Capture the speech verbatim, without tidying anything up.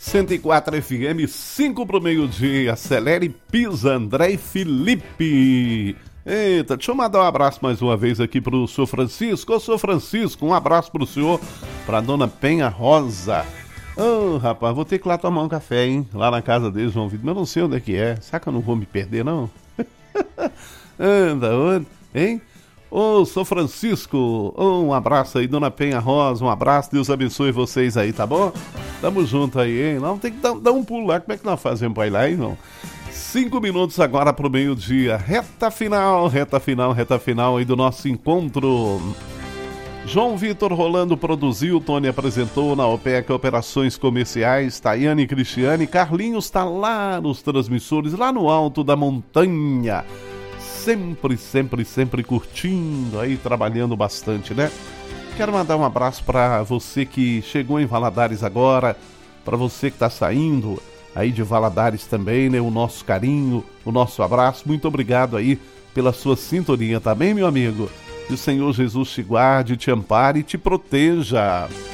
cento e quatro F M, cinco pro meio-dia. Acelere, pisa, André e Felipe. Eita, deixa eu mandar um abraço mais uma vez aqui pro senhor Francisco. Ô, senhor Francisco, um abraço pro senhor, pra dona Penha Rosa. Ô, oh, rapaz, vou ter que ir lá tomar um café, hein? Lá na casa deles, João Vitor. Mas eu não sei onde é que é. Será que eu não vou me perder, não? Anda, anda, hein? Ô, oh, sou Francisco. Oh, um abraço aí, dona Penha Rosa. Um abraço, Deus abençoe vocês aí, tá bom? Tamo junto aí, hein? Não, tem que dar, dar um pulo lá. Como é que nós fazemos pra ir lá, hein, não? Cinco minutos agora pro meio-dia. Reta final, reta final, reta final aí do nosso encontro. João Vitor Rolando produziu, Tony apresentou na OPEC Operações Comerciais, Tayane e Cristiane, Carlinhos tá lá nos transmissores, lá no alto da montanha, sempre, sempre, sempre curtindo aí, trabalhando bastante, né? Quero mandar um abraço para você que chegou em Valadares agora, para você que tá saindo aí de Valadares também, né? O nosso carinho, o nosso abraço, muito obrigado aí pela sua sintonia, tá bem, meu amigo? Que o Senhor Jesus te guarde, te ampare e te proteja.